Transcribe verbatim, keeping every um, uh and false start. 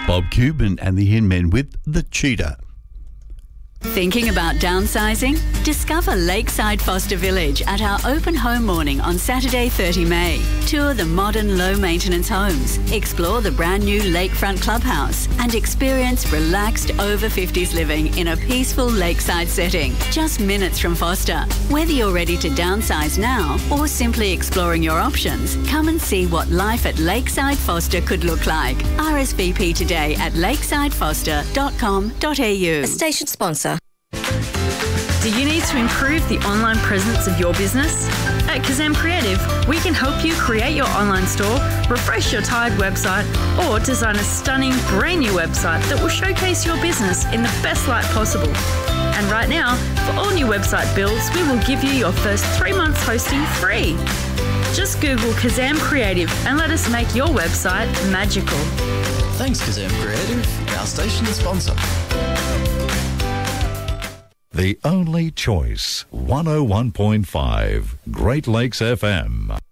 Bob Cuban and the Hinmen with The Cheetah. Thinking about downsizing? Discover Lakeside Foster Village at our open home morning on Saturday, the thirtieth of May. Tour the modern low-maintenance homes, explore the brand new lakefront clubhouse and experience relaxed over fifties living in a peaceful lakeside setting, just minutes from Foster. Whether you're ready to downsize now or simply exploring your options, come and see what life at Lakeside Foster could look like. R S V P today at lakeside foster dot com dot a u. A station sponsor. Do you need to improve the online presence of your business? At Kazam Creative, we can help you create your online store, refresh your tired website, or design a stunning brand new website that will showcase your business in the best light possible. And right now, for all new website builds, we will give you your first three months hosting free. Just Google Kazam Creative and let us make your website magical. Thanks, Kazam Creative, our station sponsor. The only choice, one oh one point five, Great Lakes F M.